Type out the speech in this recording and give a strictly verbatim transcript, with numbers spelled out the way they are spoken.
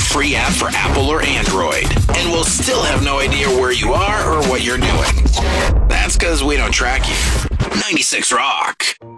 free app for Apple or Android. And we'll still have no idea where you are or what you're doing. That's because we don't track you. ninety-six Rock.